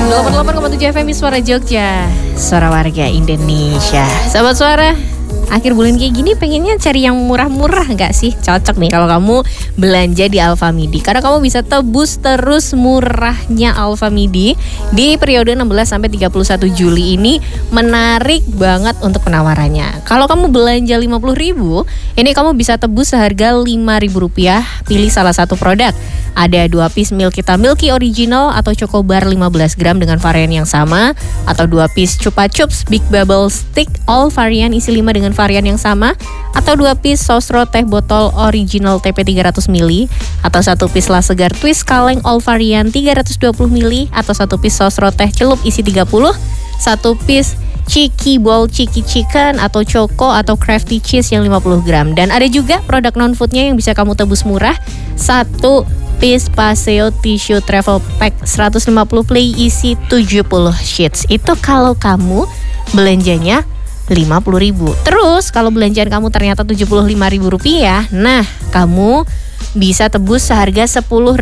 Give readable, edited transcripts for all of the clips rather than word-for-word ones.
88,7 FM Suara Jogja, Suara Warga Indonesia. Sahabat Suara, akhir bulan kayak gini pengennya cari yang murah-murah gak sih? Cocok nih kalau kamu belanja di Alfamidi, karena kamu bisa tebus terus murahnya Alfamidi di periode 16 sampai 31 Juli ini. Menarik banget untuk penawarannya. Kalau kamu belanja 50.000, ini kamu bisa tebus seharga Rp5.000. Pilih salah satu produk. Ada 2 piece Milkita Milky Original atau Chocobar 15 gram dengan varian yang sama, atau 2 piece Chupa Chups Big Bubble Stick all varian isi 5 dengan varian yang sama, atau 2 piece Sosro Teh Botol Original TP 300 ml, atau 1 piece La Segar Twist Kaleng all varian 320 ml, atau 1 piece Sosro Teh Celup isi 30, 1 piece Cheeky Bowl Cheeky Chicken atau Choco atau Crafty Cheese yang 50 gram. Dan ada juga produk non-foodnya yang bisa kamu tebus murah, 1 piece Paseo Tissue Travel Pack 150 play isi 70 sheets. Itu kalau kamu belanjanya 50.000. Terus kalau belanjaan kamu ternyata Rp75.000, nah kamu bisa tebus seharga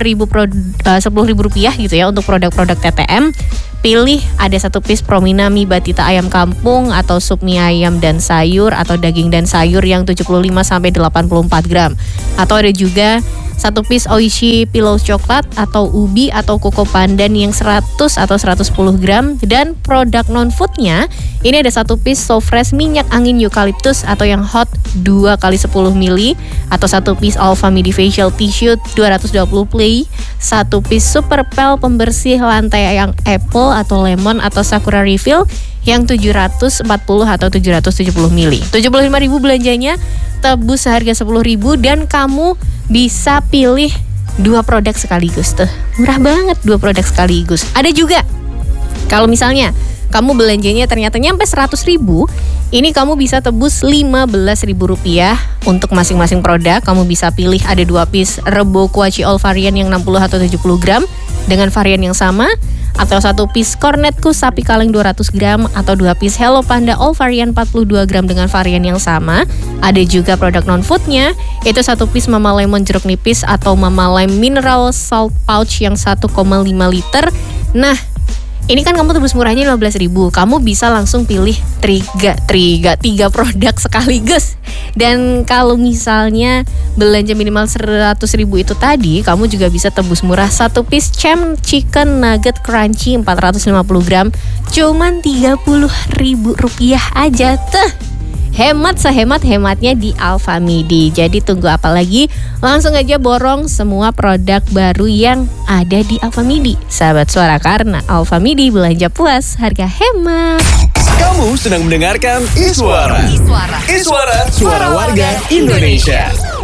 Rp10.000 gitu ya untuk produk-produk TTM. Pilih ada 1 piece Promina mie batita ayam kampung atau sup mie ayam dan sayur atau daging dan sayur yang 75 sampai 84 gram. Atau ada juga 1 piece Oishi Pillow coklat atau ubi atau koko pandan yang 100 atau 110 gram. Dan produk non-foodnya ini ada 1 piece So Fresh minyak angin eukaliptus atau yang hot 2 kali 10 ml, atau 1 piece Alfamidi Facial Tissue 220 play, 1 piece Super Pel pembersih lantai yang apple atau lemon atau sakura refill yang 740 atau 770 ml. 75.000 belanjanya, tebus seharga 10.000 dan kamu bisa pilih 2 produk sekaligus tuh. Murah banget 2 produk sekaligus. Ada juga kalau misalnya kamu belanjanya ternyata nyampe 100.000, ini kamu bisa tebus Rp15.000 untuk masing-masing produk. Kamu bisa pilih ada 2 piece Rebo Kuaci all varian yang 60 atau 70 gram dengan varian yang sama, atau 1 piece Cornetku sapi kaleng 200 gram, atau 2 piece Hello Panda all varian 42 gram dengan varian yang sama. Ada juga produk non-foodnya, itu 1 piece Mama Lemon jeruk nipis atau Mama Lime mineral salt pouch yang 1,5 liter. Nah, ini kan kamu tebus murahnya 15.000. Kamu bisa langsung pilih 3 produk sekaligus. Dan kalau misalnya belanja minimal 100.000 itu tadi, kamu juga bisa tebus murah 1 piece Champ Chicken Nugget Crunchy 450 gram cuman Rp30.000 aja tuh. Hemat sehemat-hematnya di Alfamidi. Jadi tunggu apa lagi? Langsung aja borong semua produk baru yang ada di Alfamidi, sahabat Suara, karena Alfamidi belanja puas, harga hemat. Kamu sedang mendengarkan Iswara. Iswara, suara warga Indonesia.